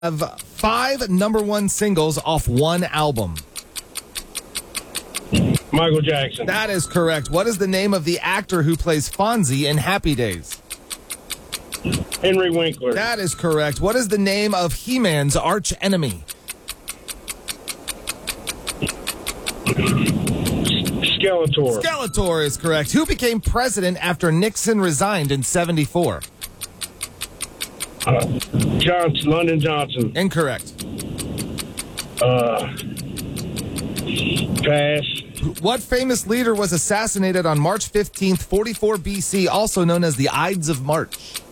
Have 5 number one singles off one album. Michael Jackson. That is correct. What is the name of the actor who plays Fonzie in Happy Days? Henry Winkler. That is correct. What is the name of He-Man's arch enemy? Skeletor. Skeletor is correct. Who became president after Nixon resigned in 74? Lyndon Johnson. Incorrect. Pass. What famous leader was assassinated on March 15th, 44 BC, also known as the Ides of March?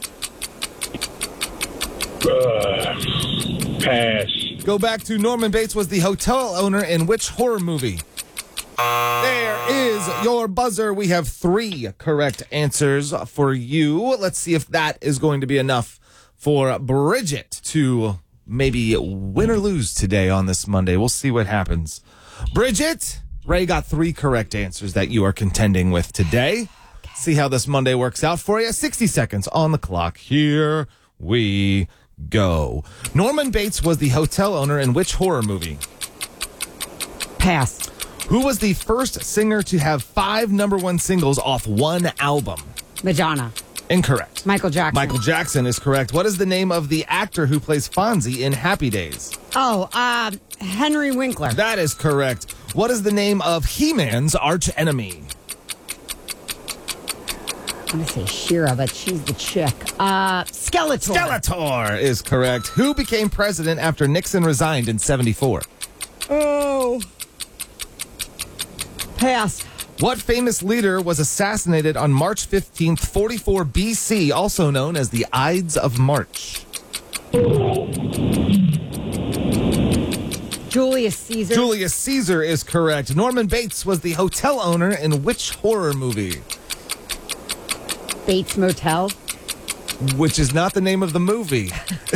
Pass. Go back to Norman Bates was the hotel owner in which horror movie? There is your buzzer. We have 3 correct answers for you. Let's see if that is going to be enough for Bridget to maybe win or lose today on this Monday. We'll see what happens. Bridget, Ray got 3 correct answers that you are contending with today. See how this Monday works out for you. 60 seconds on the clock. Here we go. Norman Bates was the hotel owner in which horror movie? Pass. Who was the first singer to have 5 number one singles off one album? Madonna. Incorrect. Michael Jackson. Michael Jackson is correct. What is the name of the actor who plays Fonzie in Happy Days? Henry Winkler. That is correct. What is the name of He-Man's arch enemy? I'm going to say Shira, but she's the chick. Skeletor. Skeletor is correct. Who became president after Nixon resigned in 74? Oh. Pass. What famous leader was assassinated on March 15th, 44 BC, also known as the Ides of March? Julius Caesar. Julius Caesar is correct. Norman Bates was the hotel owner in which horror movie? Bates Motel. Which is not the name of the movie.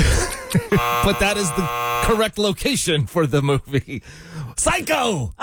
But that is the correct location for the movie. Psycho!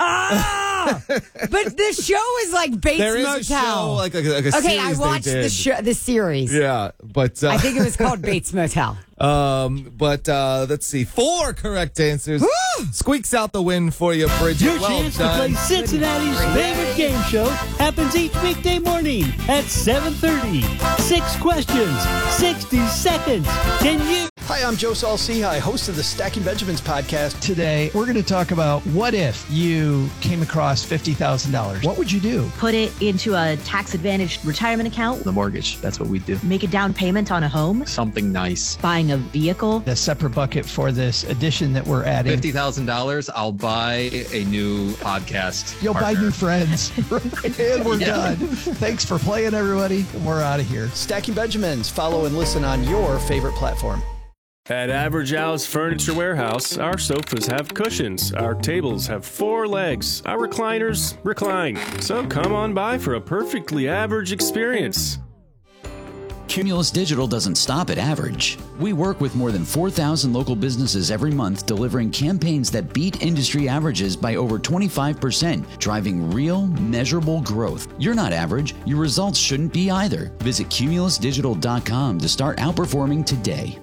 But this show is like Bates There is Motel. a show, like a series okay, I watched they did. the series. Yeah, but... I think it was called Bates Motel. But let's see. 4 correct answers. Squeaks out the win for you, Bridget. Your well chance done. to play Cincinnati's favorite game show happens each weekday morning at 7:30. 6 questions, 60 seconds. Can you? Hi, I'm Joe Saul-Sehy, host of the Stacking Benjamins podcast. Today, we're going to talk about what if you came across $50,000? What would you do? Put it into a tax-advantaged retirement account. The mortgage, that's what we do. Make a down payment on a home. Something nice. Buying a vehicle. A separate bucket for this addition that we're adding. $50,000, I'll buy a new podcast. You'll partner. buy new friends. And we're done. Thanks for playing, everybody. And we're out of here. Stacking Benjamins. Follow and listen on your favorite platform. At Average Al's Furniture Warehouse, our sofas have cushions, our tables have 4 legs, our recliners recline. So come on by for a perfectly average experience. Cumulus Digital doesn't stop at average. We work with more than 4,000 local businesses every month, delivering campaigns that beat industry averages by over 25%, driving real, measurable growth. You're not average. Your results shouldn't be either. Visit cumulusdigital.com to start outperforming today.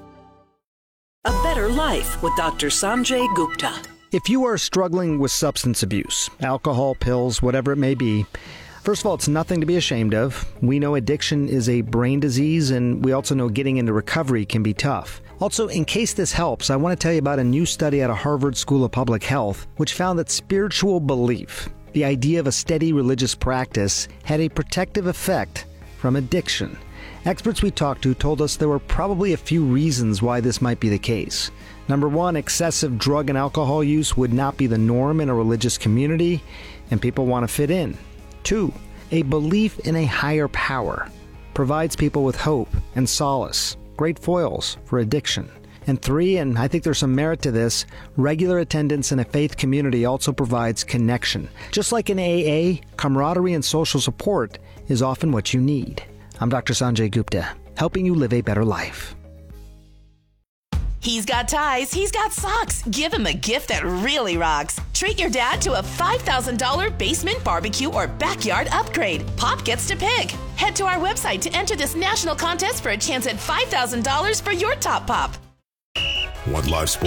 A Better Life with Dr. Sanjay Gupta. If you are struggling with substance abuse, alcohol, pills, whatever it may be, first of all, it's nothing to be ashamed of. We know addiction is a brain disease, and we also know getting into recovery can be tough. Also, in case this helps, I want to tell you about a new study out of Harvard School of Public Health, which found that spiritual belief, the idea of a steady religious practice, had a protective effect from addiction. Experts we talked to told us there were probably a few reasons why this might be the case. Number 1, excessive drug and alcohol use would not be the norm in a religious community, and people want to fit in. 2, a belief in a higher power provides people with hope and solace, great foils for addiction. And 3, and I think there's some merit to this, regular attendance in a faith community also provides connection. Just like in AA, camaraderie and social support is often what you need. I'm Dr. Sanjay Gupta, helping you live a better life. He's got ties, he's got socks. Give him a gift that really rocks. Treat your dad to a $5,000 basement barbecue or backyard upgrade. Pop gets to pick. Head to our website to enter this national contest for a chance at $5,000 for your top pop. Want live sports?